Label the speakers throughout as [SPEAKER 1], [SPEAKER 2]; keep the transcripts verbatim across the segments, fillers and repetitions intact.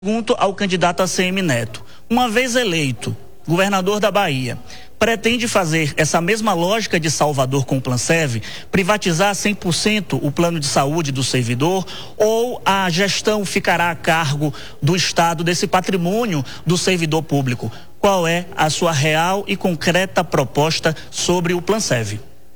[SPEAKER 1] Pergunto ao candidato A C M Neto, uma vez eleito governador da Bahia, pretende fazer essa mesma lógica de Salvador com o Planserv, privatizar cem por cento o plano de saúde do servidor, ou a gestão ficará a cargo do Estado desse patrimônio do servidor público? Qual é a sua real e concreta proposta sobre o Planserv?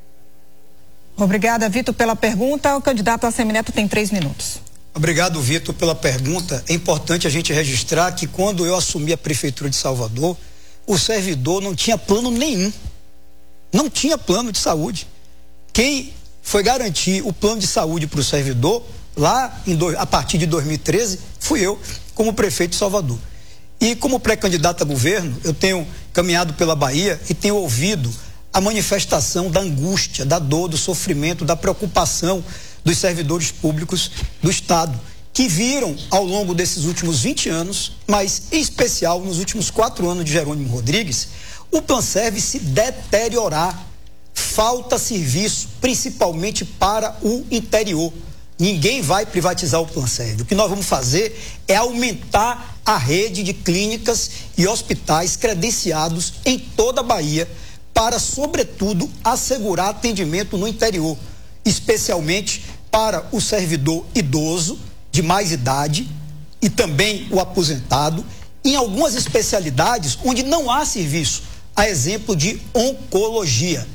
[SPEAKER 2] Obrigada, Vitor, pela pergunta. O candidato A C M Neto tem três minutos.
[SPEAKER 3] Obrigado, Vitor, pela pergunta. É importante a gente registrar que quando eu assumi a Prefeitura de Salvador, o servidor não tinha plano nenhum. Não tinha plano de saúde. Quem foi garantir o plano de saúde para o servidor, lá em do, a partir de dois mil e treze, fui eu, como prefeito de Salvador. E como pré-candidato a governo, eu tenho caminhado pela Bahia e tenho ouvido a manifestação da angústia, da dor, do sofrimento, da preocupação dos servidores públicos do Estado, que viram ao longo desses últimos vinte anos, mas em especial nos últimos quatro anos de Jerônimo Rodrigues, o Planserv se deteriorar. Falta serviço, principalmente para o interior. Ninguém vai privatizar o Planserv. O que nós vamos fazer é aumentar a rede de clínicas e hospitais credenciados em toda a Bahia para, sobretudo, assegurar atendimento no interior, especialmente para o servidor idoso, de mais idade, e também o aposentado, em algumas especialidades onde não há serviço, a exemplo de oncologia.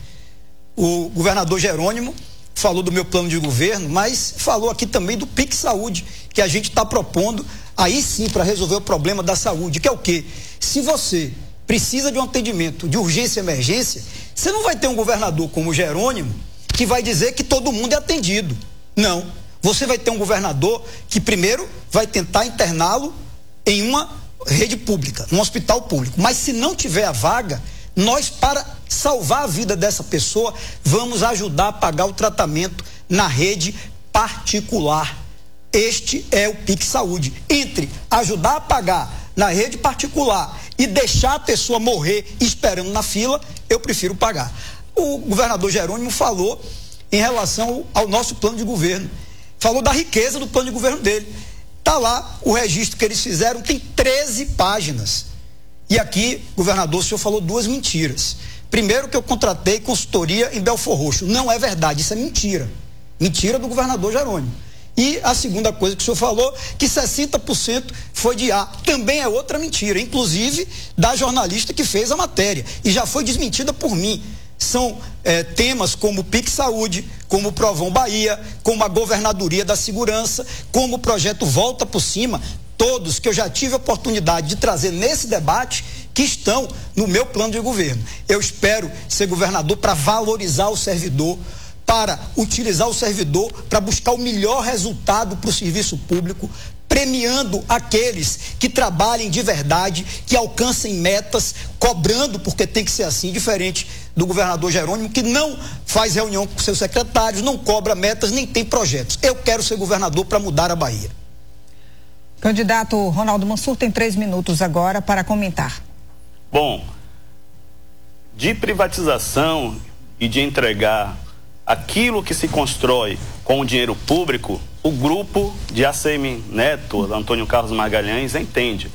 [SPEAKER 3] O governador Jerônimo falou do meu plano de governo, mas falou aqui também do Pix Saúde, que a gente está propondo, aí sim, para resolver o problema da saúde, que é o quê? Se você precisa de um atendimento de urgência e emergência, você não vai ter um governador como o Jerônimo que vai dizer que todo mundo é atendido. Não. Você vai ter um governador que primeiro vai tentar interná-lo em uma rede pública, num hospital público. Mas se não tiver a vaga, nós, para salvar a vida dessa pessoa, vamos ajudar a pagar o tratamento na rede particular. Este é o Pix Saúde. Entre ajudar a pagar na rede particular e deixar a pessoa morrer esperando na fila, eu prefiro pagar. O governador Jerônimo falou em relação ao nosso plano de governo. Falou da riqueza do plano de governo dele. Está lá o registro que eles fizeram, tem treze páginas. E aqui, governador, o senhor falou duas mentiras. Primeiro, que eu contratei consultoria em Belfor Roxo. Não é verdade, isso é mentira. Mentira do governador Jerônimo. E a segunda coisa que o senhor falou, que sessenta por cento foi de A. Também é outra mentira, inclusive da jornalista que fez a matéria. E já foi desmentida por mim. São eh, temas como o Pix Saúde, como o Provão Bahia, como a Governadoria da Segurança, como o projeto Volta por Cima, todos que eu já tive a oportunidade de trazer nesse debate, que estão no meu plano de governo. Eu espero ser governador para valorizar o servidor, para utilizar o servidor para buscar o melhor resultado para o serviço público, premiando aqueles que trabalhem de verdade, que alcancem metas, cobrando, porque tem que ser assim, diferente do governador Jerônimo, que não faz reunião com seus secretários, não cobra metas, nem tem projetos. Eu quero ser governador para mudar a Bahia.
[SPEAKER 2] Candidato Ronaldo Mansur tem três minutos agora para comentar.
[SPEAKER 4] Bom, de privatização e de entregar aquilo que se constrói com o dinheiro público, o grupo de A C M Neto, Antônio Carlos Magalhães, entende.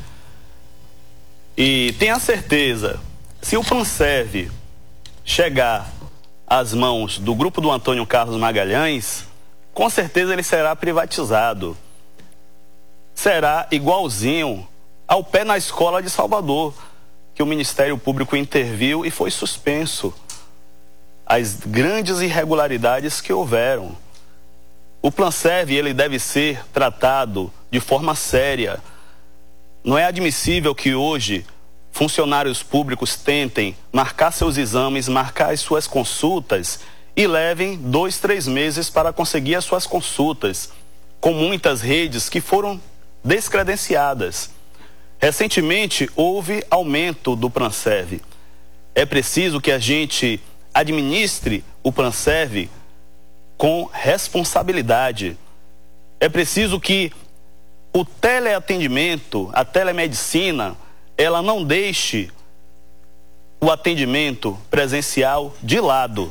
[SPEAKER 4] E tenha certeza, se o Planserv chegar às mãos do grupo do Antônio Carlos Magalhães, com certeza ele será privatizado. Será igualzinho ao pé na escola de Salvador, que o Ministério Público interviu e foi suspenso. As grandes irregularidades que houveram. O Planserv, ele deve ser tratado de forma séria. Não é admissível que hoje funcionários públicos tentem marcar seus exames, marcar as suas consultas e levem dois, três meses para conseguir as suas consultas, com muitas redes que foram descredenciadas. Recentemente houve aumento do Planserv. É preciso que a gente administre o Planserv com responsabilidade. É preciso que o teleatendimento, a telemedicina, ela não deixe o atendimento presencial de lado.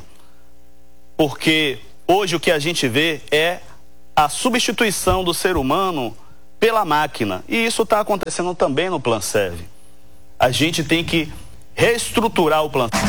[SPEAKER 4] Porque hoje o que a gente vê é a substituição do ser humano pela máquina. E isso está acontecendo também no Planserv. A gente tem que reestruturar o Planserv.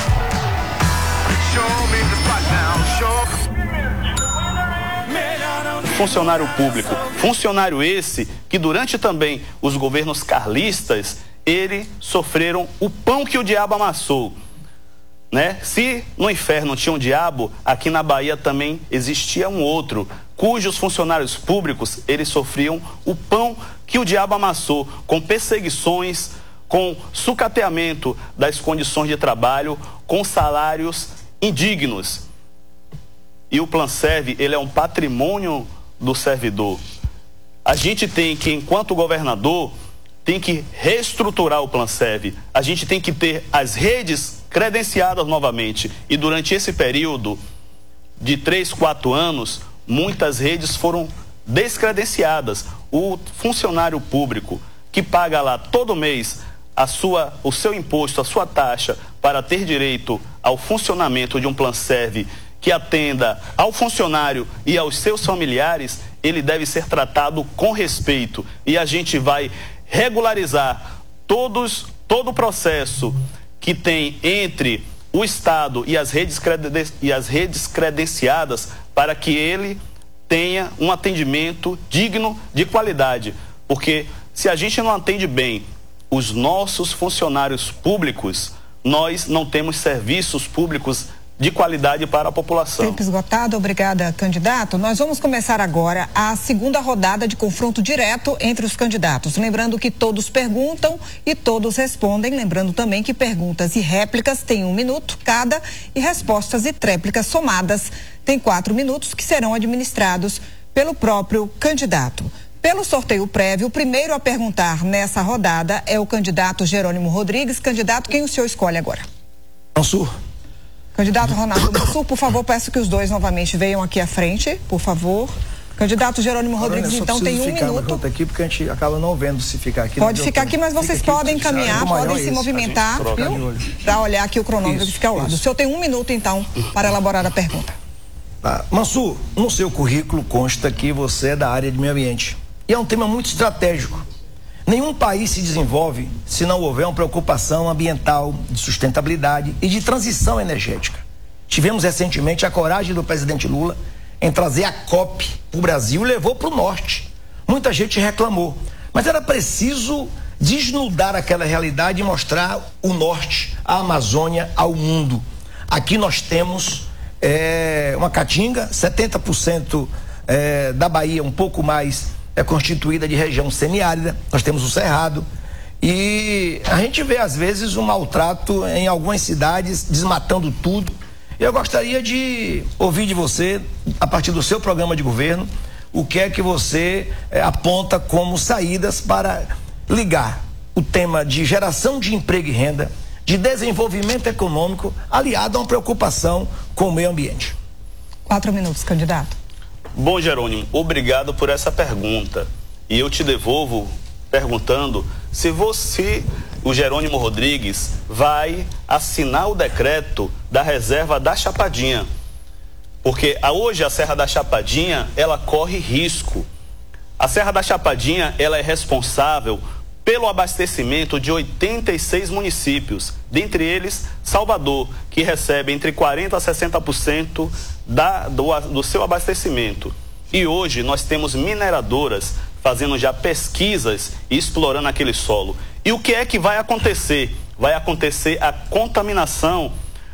[SPEAKER 4] Funcionário público, funcionário esse que durante também os governos carlistas, eles sofreram o pão que o diabo amassou, né? Se no inferno tinha um diabo, aqui na Bahia também existia um outro, cujos funcionários públicos, eles sofriam o pão que o diabo amassou, com perseguições, com sucateamento das condições de trabalho, com salários indignos. E o Planserv, ele é um patrimônio do servidor. A gente tem que, enquanto governador, tem que reestruturar o Planserv. A gente tem que ter as redes credenciadas novamente. E durante esse período de três, quatro anos, muitas redes foram descredenciadas. O funcionário público que paga lá todo mês a sua, o seu imposto, a sua taxa para ter direito ao funcionamento de um Planserv que atenda ao funcionário e aos seus familiares, ele deve ser tratado com respeito. E a gente vai regularizar todos, todo o processo que tem entre o Estado e as redes, creden- e as redes credenciadas para que ele tenha um atendimento digno de qualidade. Porque se a gente não atende bem os nossos funcionários públicos, nós não temos serviços públicos de qualidade para a população.
[SPEAKER 2] Tempo esgotado, obrigada, candidato. Nós vamos começar agora a segunda rodada de confronto direto entre os candidatos. Lembrando que todos perguntam e todos respondem. Lembrando também que perguntas e réplicas têm um minuto cada e respostas e tréplicas somadas têm quatro minutos, que serão administrados pelo próprio candidato. Pelo sorteio prévio, o primeiro a perguntar nessa rodada é o candidato Jerônimo Rodrigues. Candidato, quem o senhor escolhe agora?
[SPEAKER 5] Mansur.
[SPEAKER 2] Candidato Ronaldo Mansur, por favor, peço que os dois novamente venham aqui à frente, por favor. Candidato Jerônimo Rodrigues, então tem um minuto.
[SPEAKER 5] Aqui porque a gente acaba não vendo se ficar aqui.
[SPEAKER 2] Pode ficar aqui, mas vocês podem caminhar, podem se movimentar, viu? Para olhar aqui o cronômetro que fica ao lado. O senhor tem um minuto, então, para elaborar a pergunta.
[SPEAKER 5] Tá. Mansur, no seu currículo consta que você é da área de meio ambiente. E é um tema muito estratégico. Nenhum país se desenvolve se não houver uma preocupação ambiental, de sustentabilidade e de transição energética. Tivemos recentemente a coragem do presidente Lula em trazer a COP para o Brasil e levou para o norte. Muita gente reclamou, mas era preciso desnudar aquela realidade e mostrar o norte, a Amazônia ao mundo. Aqui nós temos é, uma caatinga, setenta por cento é, da Bahia, um pouco mais, é constituída de região semiárida, nós temos o Cerrado, e a gente vê às vezes um maltrato em algumas cidades, desmatando tudo. Eu gostaria de ouvir de você, a partir do seu programa de governo, o que é que você é, aponta como saídas para ligar o tema de geração de emprego e renda, de desenvolvimento econômico, aliado a uma preocupação com o meio ambiente.
[SPEAKER 2] Quatro minutos, candidato.
[SPEAKER 4] Bom, Jerônimo, obrigado por essa pergunta. E eu te devolvo perguntando se você, o Jerônimo Rodrigues, vai assinar o decreto da reserva da Chapadinha. Porque hoje a Serra da Chapadinha, ela corre risco. A Serra da Chapadinha, ela é responsável pelo abastecimento de oitenta e seis municípios, dentre eles Salvador, que recebe entre quarenta por cento a sessenta por cento da, do, do seu abastecimento. E hoje nós temos mineradoras fazendo já pesquisas e explorando aquele solo. E o que é que vai acontecer? Vai acontecer a contaminação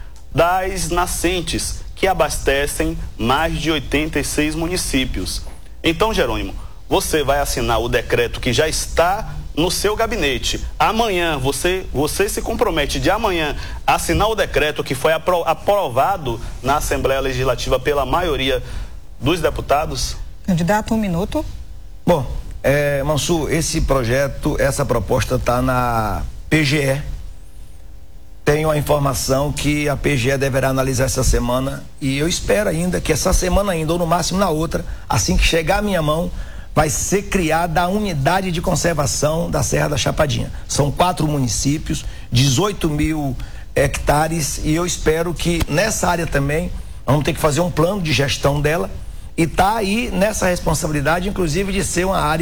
[SPEAKER 4] das nascentes, que abastecem mais de oitenta e seis municípios. Então, Jerônimo, você vai assinar o decreto que já está no seu gabinete. Amanhã, você, você se compromete de amanhã a assinar o decreto que foi apro, aprovado na Assembleia Legislativa pela maioria dos deputados?
[SPEAKER 2] Candidato, um minuto.
[SPEAKER 5] Bom, é, Mansur, esse projeto, essa proposta está na P G E. Tenho a informação que a P G E deverá analisar essa semana e eu espero ainda que essa semana ainda, ou no máximo na outra, assim que chegar à minha mão, vai ser criada a unidade de conservação da Serra da Chapadinha. São quatro municípios, dezoito mil hectares, e eu espero que nessa área também vamos ter que fazer um plano de gestão dela e tá aí nessa responsabilidade, inclusive, de ser uma área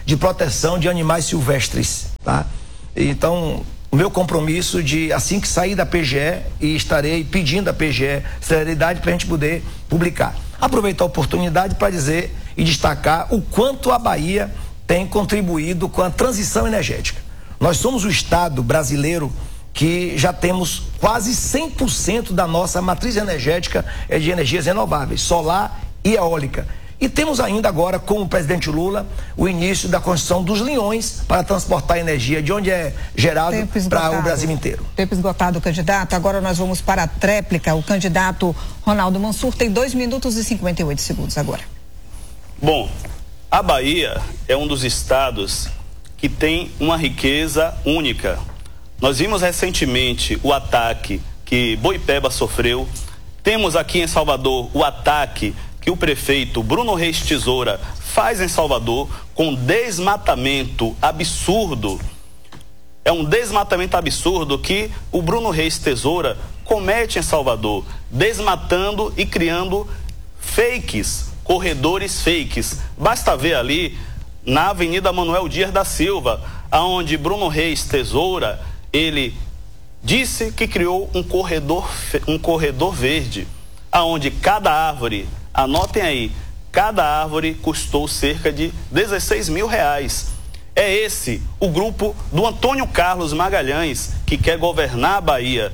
[SPEAKER 5] de proteção de animais silvestres, tá? Então, o meu compromisso de, assim que sair da P G E, e estarei pedindo à P G E celeridade para a gente poder publicar. Aproveitar a oportunidade para dizer e destacar o quanto a Bahia tem contribuído com a transição energética. Nós somos o estado brasileiro que já temos quase cem por cento da nossa matriz energética é de energias renováveis, solar e eólica. E temos ainda agora, com o presidente Lula, o início da construção dos Leões para transportar energia de onde é gerado para o Brasil inteiro.
[SPEAKER 2] Tempo esgotado, candidato. Agora nós vamos para a tréplica. O candidato Ronaldo Mansur tem dois minutos e cinquenta e oito segundos agora.
[SPEAKER 4] Bom, a Bahia é um dos estados que tem uma riqueza única. Nós vimos recentemente o ataque que Boipeba sofreu. Temos aqui em Salvador o ataque que o prefeito Bruno Reis Tesoura faz em Salvador com desmatamento absurdo. É um desmatamento absurdo que o Bruno Reis Tesoura comete em Salvador, desmatando e criando fakes, corredores fakes. Basta ver ali na Avenida Manuel Dias da Silva, aonde Bruno Reis Tesoura, ele disse que criou um corredor, um corredor verde, aonde cada árvore, anotem aí, cada árvore custou cerca de dezesseis mil reais. É esse o grupo do Antônio Carlos Magalhães que quer governar a Bahia.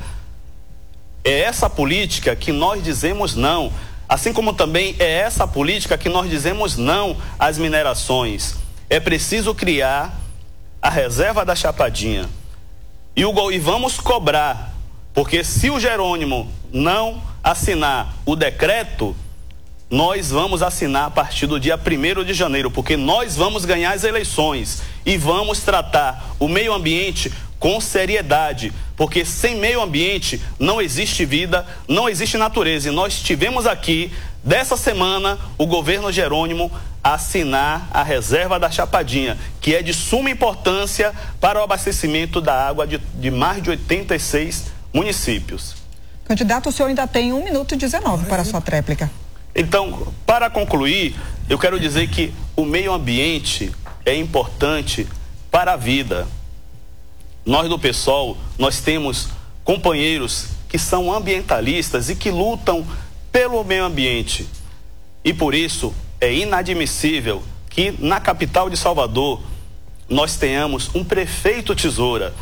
[SPEAKER 4] É essa política que nós dizemos não, assim como também é essa política que nós dizemos não às minerações. É preciso criar a reserva da Chapadinha. E, o, e vamos cobrar, porque se o Jerônimo não assinar o decreto, nós vamos assinar a partir do dia primeiro de janeiro, porque nós vamos ganhar as eleições e vamos tratar o meio ambiente com seriedade, porque sem meio ambiente não existe vida, não existe natureza. E nós tivemos aqui, dessa semana, o governo Jerônimo assinar a reserva da Chapadinha, que é de suma importância para o abastecimento da água de, de mais de oitenta e seis municípios.
[SPEAKER 2] Candidato, o senhor ainda tem um minuto e dezenove para a sua tréplica.
[SPEAKER 4] Então, para concluir, eu quero dizer que o meio ambiente é importante para a vida. Nós do PSOL, nós temos companheiros que são ambientalistas e que lutam pelo meio ambiente. E por isso é inadmissível que na capital de Salvador nós tenhamos um prefeito Tesoura.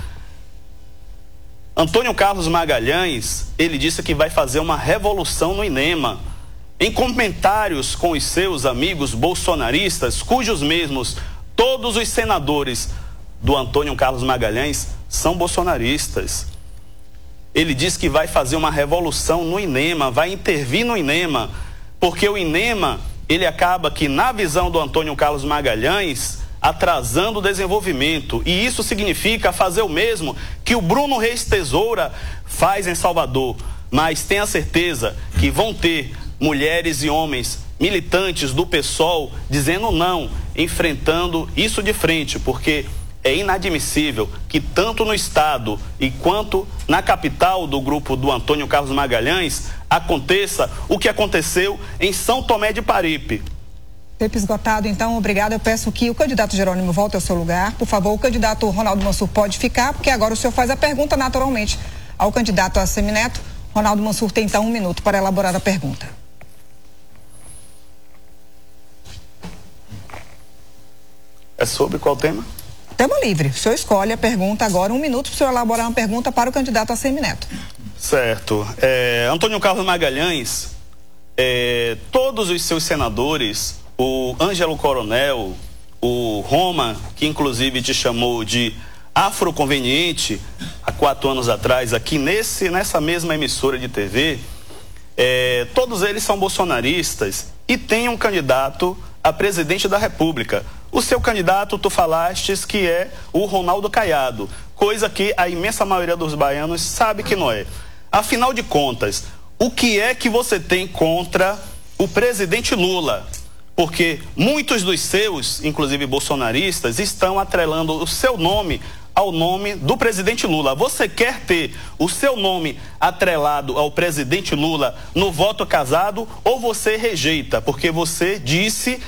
[SPEAKER 4] Antônio Carlos Magalhães, ele disse que vai fazer uma revolução no INEMA. Em comentários com os seus amigos bolsonaristas, cujos mesmos todos os senadores do Antônio Carlos Magalhães são bolsonaristas. Ele diz que vai fazer uma revolução no INEMA, vai intervir no INEMA, porque o INEMA, ele acaba que, na visão do Antônio Carlos Magalhães, atrasando o desenvolvimento. E isso significa fazer o mesmo que o Bruno Reis Tesoura faz em Salvador. Mas tenha certeza que vão ter mulheres e homens militantes do PSOL dizendo não, enfrentando isso de frente, porque é inadmissível que tanto no estado e quanto na capital do grupo do Antônio Carlos Magalhães aconteça o que aconteceu em São Tomé de Paripe.
[SPEAKER 2] Tempo esgotado, então, obrigado. Eu peço que o candidato Jerônimo volte ao seu lugar. Por favor, o candidato Ronaldo Mansur pode ficar, porque agora o senhor faz a pergunta naturalmente ao candidato Assemineto. Ronaldo Mansur tem então um minuto para elaborar a pergunta.
[SPEAKER 4] É sobre qual tema?
[SPEAKER 2] Tema livre. O senhor escolhe a pergunta agora, um minuto para o senhor elaborar uma pergunta para o candidato Assemineto.
[SPEAKER 4] Certo. É, Antônio Carlos Magalhães, é, todos os seus senadores, o Ângelo Coronel, o Roma, que inclusive te chamou de afroconveniente há quatro anos atrás, aqui nesse, nessa mesma emissora de T V, é, todos eles são bolsonaristas e tem um candidato a presidente da República. O seu candidato, tu falastes que é o Ronaldo Caiado, coisa que a imensa maioria dos baianos sabe que não é. Afinal de contas, o que é que você tem contra o presidente Lula? Porque muitos dos seus, inclusive bolsonaristas, estão atrelando o seu nome ao nome do presidente Lula. Você quer ter o seu nome atrelado ao presidente Lula no voto casado ou você rejeita? Porque você disse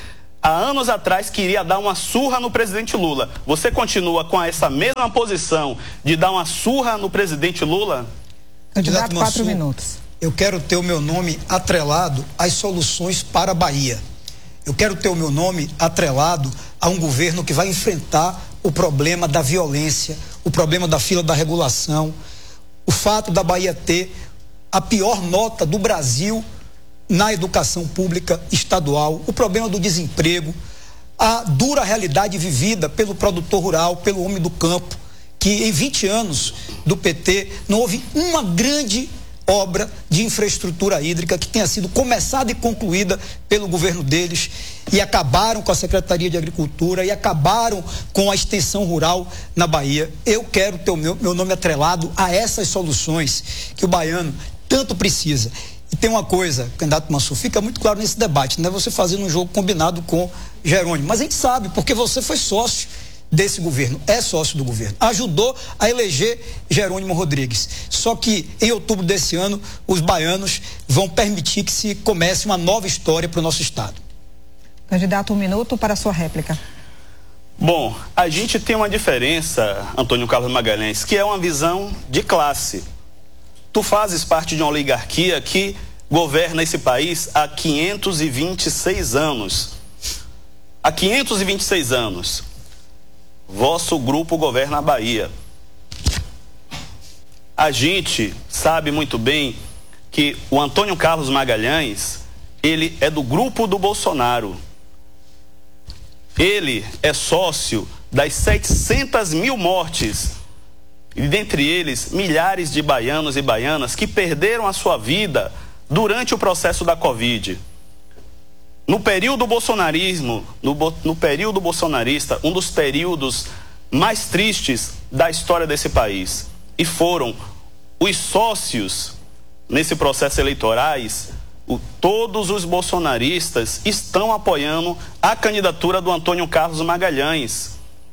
[SPEAKER 4] há anos atrás queria dar uma surra no presidente Lula. Você continua com essa mesma posição de dar uma surra no presidente Lula?
[SPEAKER 2] Candidato, quatro minutos.
[SPEAKER 3] Eu quero ter o meu nome atrelado às soluções para a Bahia. Eu quero ter o meu nome atrelado a um governo que vai enfrentar o problema da violência, o problema da fila da regulação, o fato da Bahia ter a pior nota do Brasil na educação pública estadual, o problema do desemprego, a dura realidade vivida pelo produtor rural, pelo homem do campo, que em vinte anos do P T não houve uma grande obra de infraestrutura hídrica que tenha sido começada e concluída pelo governo deles, e acabaram com a Secretaria de Agricultura e acabaram com a extensão rural na Bahia. Eu quero ter o meu, meu nome atrelado a essas soluções que o baiano tanto precisa. E tem uma coisa, candidato Mansur, fica muito claro nesse debate, não é você fazendo um jogo combinado com Jerônimo, mas a gente sabe, porque você foi sócio desse governo, é sócio do governo, ajudou a eleger Jerônimo Rodrigues. Só que em outubro desse ano, os baianos vão permitir que se comece uma nova história para o nosso estado.
[SPEAKER 2] Candidato, um minuto para a sua réplica.
[SPEAKER 4] Bom, a gente tem uma diferença, Antônio Carlos Magalhães, que é uma visão de classe. Tu fazes parte de uma oligarquia que governa esse país há quinhentos e vinte e seis anos. Há quinhentos e vinte e seis anos. Vosso grupo governa a Bahia. A gente sabe muito bem que o Antônio Carlos Magalhães, ele é do grupo do Bolsonaro. Ele é sócio das setecentas mil mortes, e dentre eles, milhares de baianos e baianas que perderam a sua vida durante o processo da Covid. No período bolsonarismo, no, no período bolsonarista, um dos períodos mais tristes da história desse país. E foram os sócios nesse processo eleitorais, o, todos os bolsonaristas estão apoiando a candidatura do Antônio Carlos Magalhães.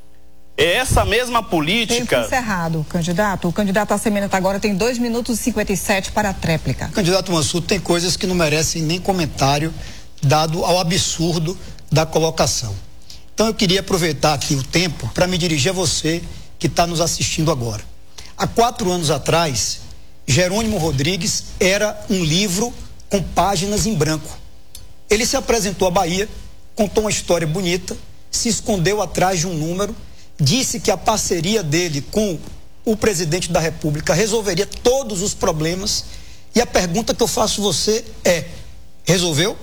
[SPEAKER 4] É essa mesma política...
[SPEAKER 2] Tempo encerrado, candidato. O candidato Assemeneta agora tem dois minutos e cinquenta e sete para a tréplica.
[SPEAKER 3] Candidato Mansur, tem coisas que não merecem nem comentário, dado ao absurdo da colocação. Então eu queria aproveitar aqui o tempo para me dirigir a você que está nos assistindo agora. Há quatro anos atrás, Jerônimo Rodrigues era um livro com páginas em branco. Ele se apresentou à Bahia, contou uma história bonita, se escondeu atrás de um número, disse que a parceria dele com o presidente da República resolveria todos os problemas, e a pergunta que eu faço a você é: resolveu?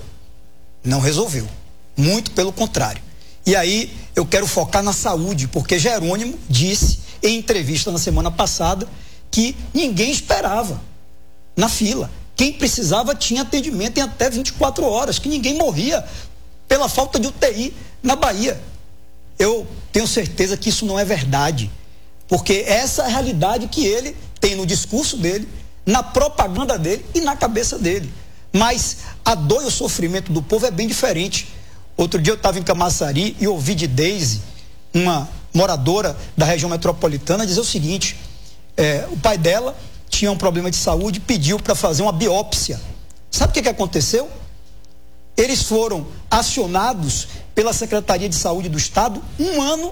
[SPEAKER 3] Não resolveu. Muito pelo contrário. E aí eu quero focar na saúde, porque Jerônimo disse em entrevista na semana passada que ninguém esperava na fila. Quem precisava tinha atendimento em até vinte e quatro horas, que ninguém morria pela falta de U T I na Bahia. Eu tenho certeza que isso não é verdade, porque essa é a realidade que ele tem no discurso dele, na propaganda dele e na cabeça dele. Mas a dor e o sofrimento do povo é bem diferente. Outro dia eu estava em Camaçari e ouvi de Deise, uma moradora da região metropolitana, dizer o seguinte: é, o pai dela tinha um problema de saúde, pediu para fazer uma biópsia. Sabe o que, que aconteceu? Eles foram acionados pela Secretaria de Saúde do Estado um ano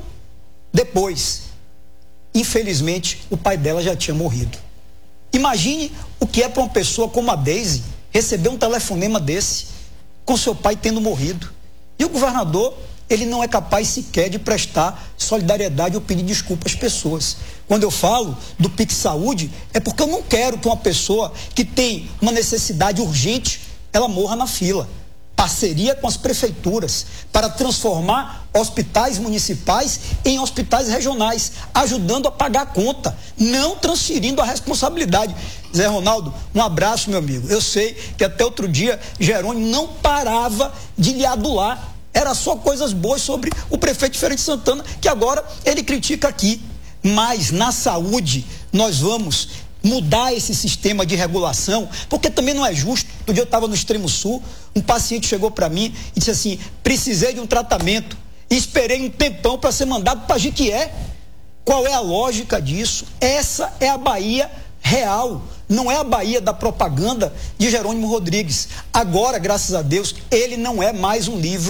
[SPEAKER 3] depois. Infelizmente, o pai dela já tinha morrido. Imagine o que é para uma pessoa como a Deise receber um telefonema desse, com seu pai tendo morrido. E o governador, ele não é capaz sequer de prestar solidariedade ou pedir desculpa às pessoas. Quando eu falo do Pix Saúde, é porque eu não quero que uma pessoa que tem uma necessidade urgente, ela morra na fila. Parceria com as prefeituras para transformar hospitais municipais em hospitais regionais, ajudando a pagar a conta, não transferindo a responsabilidade. Zé Ronaldo, um abraço, meu amigo. Eu sei que até outro dia Jerônimo não parava de lhe adular. Era só coisas boas sobre o prefeito de Feira de Santana, que agora ele critica aqui. Mas na saúde nós vamos mudar esse sistema de regulação, porque também não é justo. Outro dia eu estava no Extremo Sul, um paciente chegou para mim e disse assim: precisei de um tratamento e esperei um tempão para ser mandado para Jiquié. Qual é a lógica disso? Essa é a Bahia real, não é a Bahia da propaganda de Jerônimo Rodrigues. Agora, graças a Deus, ele não é mais um livro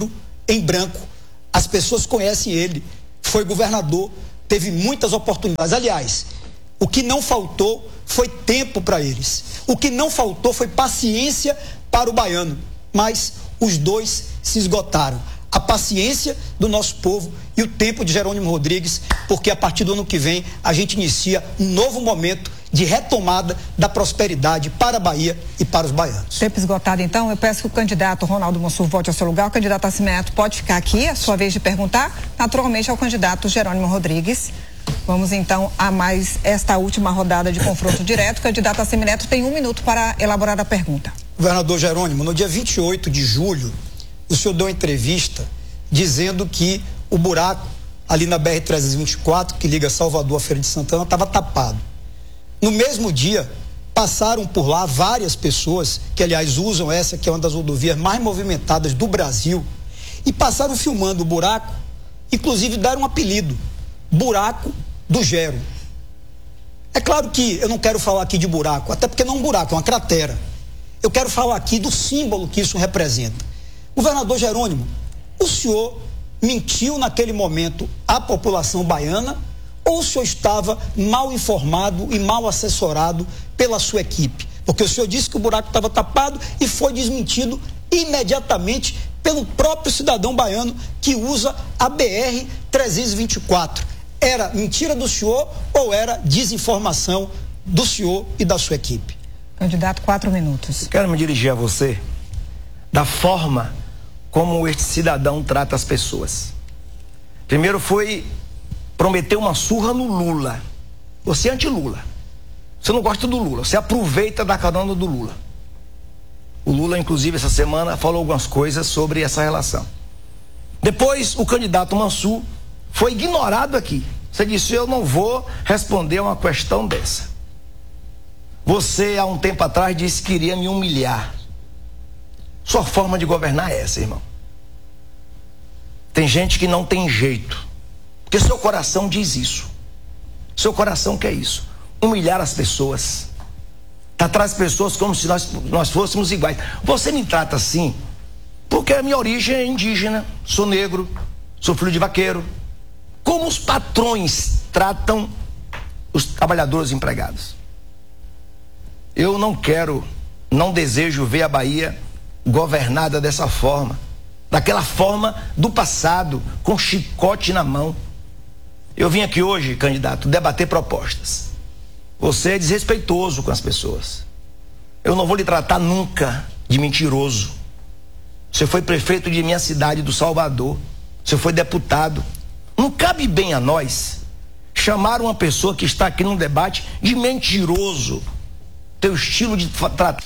[SPEAKER 3] em branco. As pessoas conhecem ele, foi governador, teve muitas oportunidades. Aliás, o que não faltou foi tempo para eles. O que não faltou foi paciência para o baiano. Mas os dois se esgotaram. A paciência do nosso povo e o tempo de Jerônimo Rodrigues, porque a partir do ano que vem a gente inicia um novo momento de retomada da prosperidade para a Bahia e para os baianos.
[SPEAKER 2] Tempo esgotado, então, eu peço que o candidato Ronaldo Mansur volte ao seu lugar. O candidato Assemineto pode ficar aqui, é a sua vez de perguntar, naturalmente ao candidato Jerônimo Rodrigues. Vamos então a mais esta última rodada de confronto direto. O candidato Assemineto tem um minuto para elaborar a pergunta.
[SPEAKER 3] Governador Jerônimo, no dia vinte e oito de julho, o senhor deu uma entrevista dizendo que o buraco ali na B R trezentos e vinte e quatro, que liga Salvador a Feira de Santana, estava tapado. No mesmo dia, passaram por lá várias pessoas, que aliás usam essa, que é uma das rodovias mais movimentadas do Brasil, e passaram filmando o buraco, inclusive deram um apelido, Buraco do Gero. É claro que eu não quero falar aqui de buraco, até porque não é um buraco, é uma cratera. Eu quero falar aqui do símbolo que isso representa. Governador Jerônimo, o senhor mentiu naquele momento à população baiana ou o senhor estava mal informado e mal assessorado pela sua equipe? Porque o senhor disse que o buraco estava tapado e foi desmentido imediatamente pelo próprio cidadão baiano que usa a B R trezentos e vinte e quatro. Era mentira do senhor ou era desinformação do senhor e da sua equipe?
[SPEAKER 2] Candidato, quatro minutos.
[SPEAKER 5] Quero me dirigir a você da forma como este cidadão trata as pessoas. Primeiro foi prometer uma surra no Lula. Você é anti-Lula. Você não gosta do Lula. Você aproveita da carona do Lula. O Lula, inclusive, essa semana falou algumas coisas sobre essa relação. Depois, o candidato Mansur foi ignorado aqui. Você disse, eu não vou responder a uma questão dessa. Você, há um tempo atrás, disse que iria me humilhar. Sua forma de governar é essa, irmão. Tem gente que não tem jeito. Porque seu coração diz isso. Seu coração quer isso. Humilhar as pessoas. Tratar as pessoas como se nós, nós fôssemos iguais. Você me trata assim porque a minha origem é indígena. Sou negro. Sou filho de vaqueiro. Como os patrões tratam os trabalhadores empregados. Eu não quero, não desejo ver a Bahia governada dessa forma, daquela forma do passado, com chicote na mão. Eu vim aqui hoje, candidato, debater propostas. Você é desrespeitoso com as pessoas. Eu não vou lhe tratar nunca de mentiroso. Você foi prefeito de minha cidade, do Salvador. Você foi deputado. Não cabe bem a nós chamar uma pessoa que está aqui num debate de mentiroso. Teu estilo de tratar.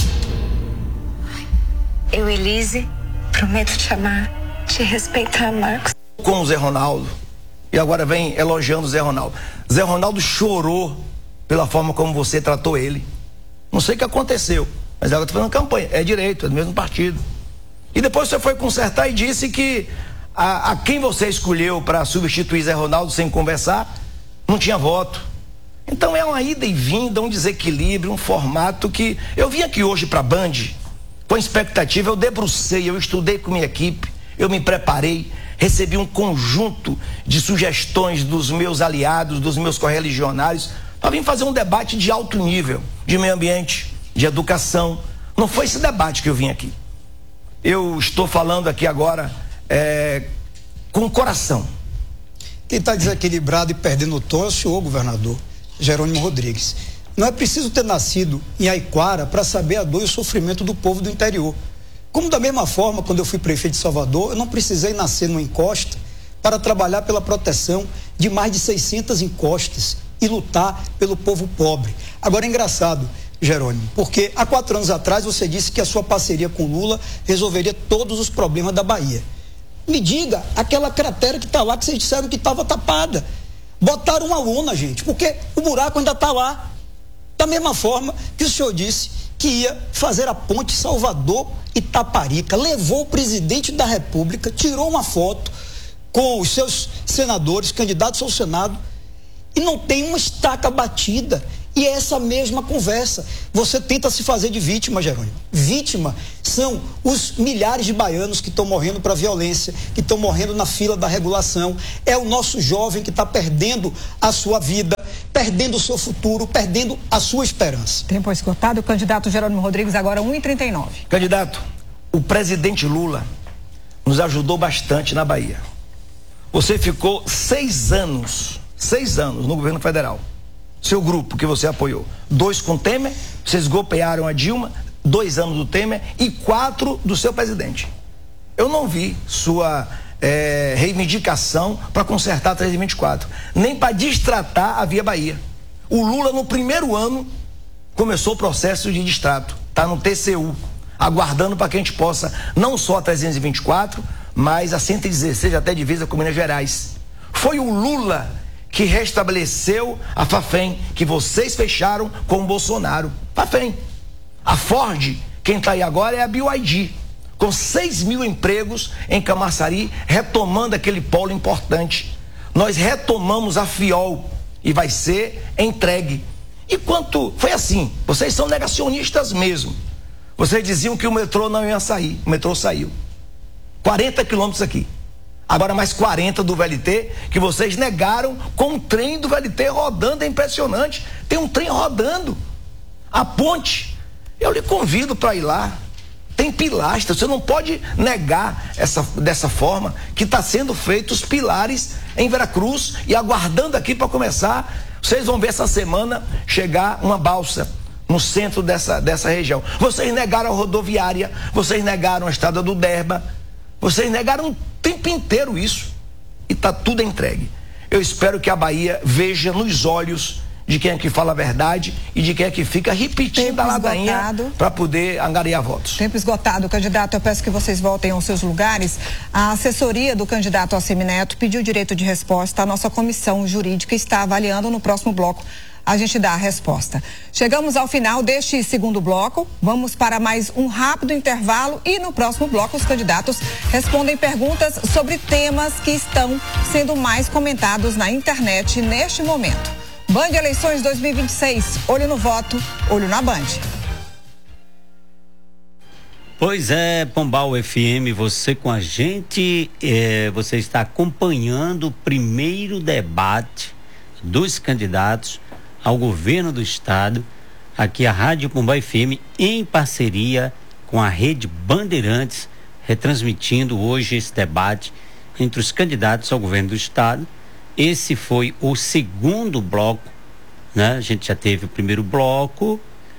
[SPEAKER 6] Eu, Elise, prometo te amar, te respeitar, Marcos.
[SPEAKER 5] Com o Zé Ronaldo. E agora vem elogiando o Zé Ronaldo. Zé Ronaldo chorou pela forma como você tratou ele. Não sei o que aconteceu, mas ela está fazendo campanha. É direito, é do mesmo partido. E depois você foi consertar e disse que a, a quem você escolheu para substituir Zé Ronaldo sem conversar, não tinha voto. Então é uma ida e vinda, um desequilíbrio, um formato que... Eu vim aqui hoje para a Band com expectativa, eu debrucei, eu estudei com minha equipe, eu me preparei, recebi um conjunto de sugestões dos meus aliados, dos meus correligionários, para vir fazer um debate de alto nível, de meio ambiente, de educação. Não foi esse debate que eu vim aqui. Eu estou falando aqui agora é, com o coração.
[SPEAKER 3] Quem está desequilibrado e perdendo o tom é o senhor, governador Jerônimo Rodrigues. Não é preciso ter nascido em Aiquara para saber a dor e o sofrimento do povo do interior. Como da mesma forma, quando eu fui prefeito de Salvador, eu não precisei nascer numa encosta para trabalhar pela proteção de mais de seiscentas encostas e lutar pelo povo pobre. Agora é engraçado, Jerônimo, porque há quatro anos atrás você disse que a sua parceria com Lula resolveria todos os problemas da Bahia. Me diga, aquela cratera que está lá, que vocês disseram que estava tapada. Botaram uma lona, gente, porque o buraco ainda está lá. Da mesma forma que o senhor disse que ia fazer a ponte Salvador-Itaparica. Levou o presidente da República, tirou uma foto com os seus senadores, candidatos ao Senado, e não tem uma estaca batida. E é essa mesma conversa. Você tenta se fazer de vítima, Jerônimo. Vítima são os milhares de baianos que estão morrendo para a violência, que estão morrendo na fila da regulação. É o nosso jovem que está perdendo a sua vida, perdendo o seu futuro, perdendo a sua esperança.
[SPEAKER 2] Tempo esgotado. O candidato Jerônimo Rodrigues, agora um e trinta e nove.
[SPEAKER 5] Candidato, o presidente Lula nos ajudou bastante na Bahia. Você ficou seis anos, seis anos no governo federal. Seu grupo que você apoiou, dois com Temer, vocês golpearam a Dilma, dois anos do Temer e quatro do seu presidente. Eu não vi sua é, reivindicação para consertar a trezentos e vinte e quatro, nem para destratar a Via Bahia. O Lula, no primeiro ano, começou o processo de distrato, está no T C U, aguardando para que a gente possa, não só a trezentos e vinte e quatro, mas a cento e dezesseis até divisa com Minas Gerais. Foi o Lula que restabeleceu a Fafem, que vocês fecharam com o Bolsonaro. Fafem. A Ford, quem está aí agora é a B Y D, com seis mil empregos em Camaçari, retomando aquele polo importante. Nós retomamos a Fiol e vai ser entregue. E quanto foi assim, vocês são negacionistas mesmo. Vocês diziam que o metrô não ia sair, o metrô saiu. quarenta quilômetros aqui. Agora mais quarenta do V L T, que vocês negaram com o trem do V L T rodando, é impressionante. Tem um trem rodando. A ponte, eu lhe convido para ir lá. Tem pilastra, você não pode negar essa, dessa forma que está sendo feito os pilares em Veracruz e aguardando aqui para começar. Vocês vão ver essa semana chegar uma balsa no centro dessa, dessa região. Vocês negaram a rodoviária, vocês negaram a estrada do Derba, vocês negaram o tempo inteiro isso e está tudo entregue. Eu espero que a Bahia veja nos olhos de quem é que fala a verdade e de quem é que fica repetindo
[SPEAKER 2] Tempo
[SPEAKER 5] a ladainha para poder angariar votos.
[SPEAKER 2] Tempo esgotado, candidato. Eu peço que vocês voltem aos seus lugares. A assessoria do candidato Assemineto pediu direito de resposta. A nossa comissão jurídica está avaliando. No próximo bloco a gente dá a resposta. Chegamos ao final deste segundo bloco. Vamos para mais um rápido intervalo e no próximo bloco os candidatos respondem perguntas sobre temas que estão sendo mais comentados na internet neste momento. Band Eleições dois mil e vinte e seis, olho no voto, olho na Band.
[SPEAKER 7] Pois é, Pombal F M, você com a gente, é, você está acompanhando o primeiro debate dos candidatos ao governo do estado, aqui a Rádio Pombal F M, em parceria com a Rede Bandeirantes, retransmitindo hoje esse debate entre os candidatos ao governo do estado. Esse foi o segundo bloco, né? A gente já teve o primeiro bloco,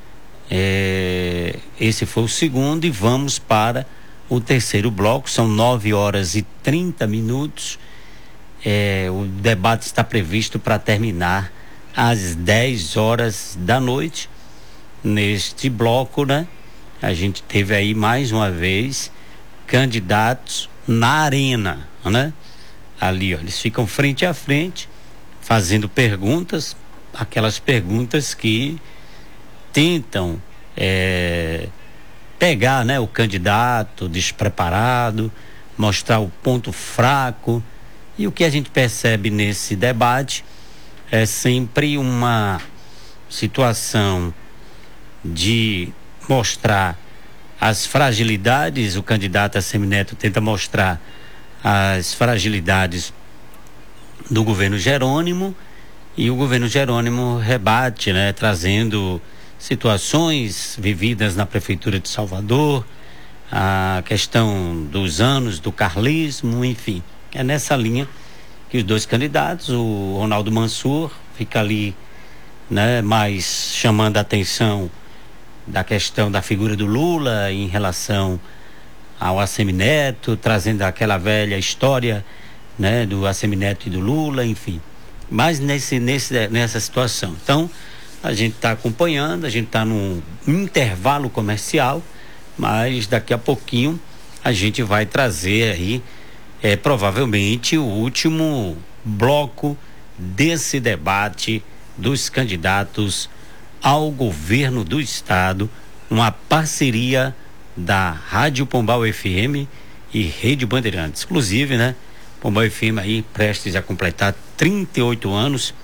[SPEAKER 7] é, esse foi o segundo e vamos para o terceiro bloco. São nove horas e trinta minutos. É, o debate está previsto para terminar às dez horas da noite. Neste bloco, né? A gente teve aí mais uma vez candidatos na arena, né? Ali, ó, eles ficam frente a frente, fazendo perguntas, aquelas perguntas que tentam é, pegar, né, o candidato despreparado, mostrar o ponto fraco. E o que a gente percebe nesse debate é sempre uma situação de mostrar as fragilidades. O candidato Assemineto tenta mostrar as fragilidades do governo Jerônimo e o governo Jerônimo rebate, né, trazendo situações vividas na prefeitura de Salvador, a questão dos anos do carlismo, enfim, é nessa linha que os dois candidatos, o Ronaldo Mansur fica ali, né, mais chamando a atenção da questão da figura do Lula em relação ao Assemineto, trazendo aquela velha história, né, do Assemineto e do Lula, enfim. Mas nesse, nesse, nessa situação. Então, a gente está acompanhando, a gente está num intervalo comercial, mas daqui a pouquinho a gente vai trazer aí, é, provavelmente, o último bloco desse debate dos candidatos ao governo do estado, uma parceria da Rádio Pombal F M e Rede Bandeirantes. Inclusive, né, Pombal F M aí prestes a completar trinta e oito anos,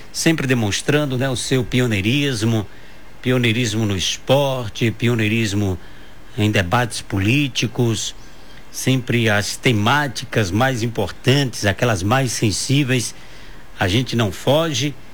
[SPEAKER 7] sempre demonstrando, né, o seu pioneirismo, pioneirismo no esporte, pioneirismo em debates políticos, sempre as temáticas mais importantes, aquelas mais sensíveis, a gente não foge.